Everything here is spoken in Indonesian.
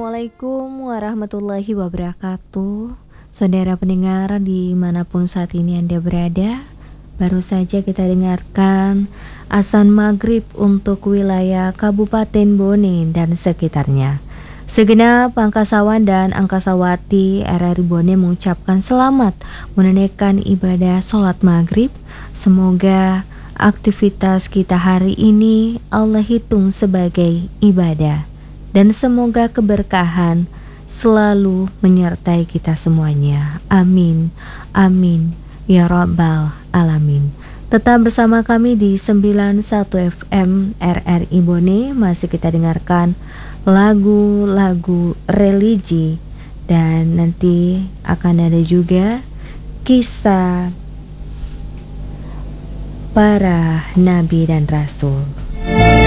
Assalamualaikum warahmatullahi wabarakatuh. Saudara pendengar dimanapun saat ini Anda berada, baru saja kita dengarkan azan maghrib untuk wilayah Kabupaten Bone dan sekitarnya. Segenap angkasawan dan angkasawati RRI Bone mengucapkan selamat menunaikan ibadah sholat maghrib. Semoga aktivitas kita hari ini Allah hitung sebagai ibadah. Dan semoga keberkahan selalu menyertai kita semuanya. Amin, amin, ya rabbal alamin. Tetap bersama kami di 91 FM RRI Bone. Masih kita dengarkan lagu-lagu religi. Dan nanti akan ada juga kisah para nabi dan rasul.